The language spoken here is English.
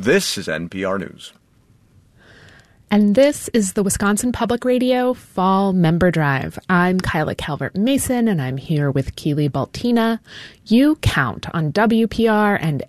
This is NPR News. And this is the Wisconsin Public Radio Fall Member Drive. I'm Kyla Calvert-Mason, and I'm here with Keely Baltina. You count on WPR and